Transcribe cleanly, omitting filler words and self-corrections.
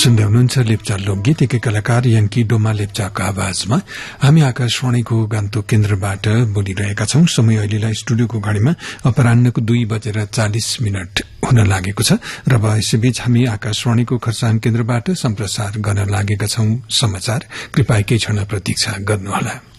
सुन्दै हुनुहुन्छ लेप्चा लोकगीत एकै कलाकार याङ्की डोमा लेप्चाको आवाजमा। हामी आकाशवाणीको गान्तोक केन्द्रबाट बोलिरहेका छौं। समय अहिलेलाई स्टुडियोको घड़ीमा अपराह्नको 2:40 हुन लागेको छ र यसैबीच हामी आकाशवाणीको खरसाङ केन्द्रबाट सम्प्रसार गर्न लागेका छौं समाचार। कृपया केही क्षण प्रतीक्षा गर्नुहोला।